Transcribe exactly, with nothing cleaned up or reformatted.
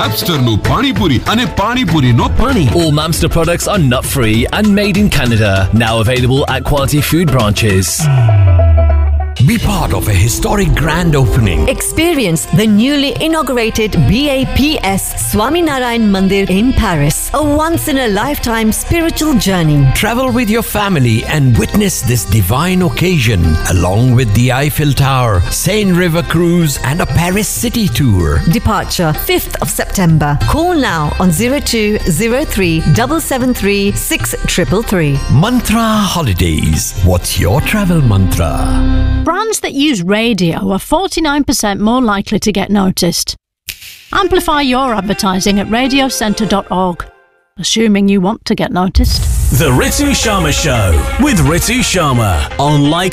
Websterનું પાણીપુરી અને પાણીપુરીનો પાણી. All Mamster products are nut-free and made in Canada. Now available at quality food branches. Be part of a historic grand opening. Experience the newly inaugurated B A P S Swaminarayan Mandir in Paris. A once-in-a-lifetime spiritual journey. Travel with your family and witness this divine occasion along with the Eiffel Tower, Seine River Cruise and a Paris city tour. Departure fifth of September. Call now on zero two zero three seven seven three six three three. Mantra Holidays. What's your travel mantra? Brands that use radio are forty-nine percent more likely to get noticed. Amplify your advertising at radio centre dot org, assuming you want to get noticed. The Ritu Sharma Show with Ritu Sharma on Like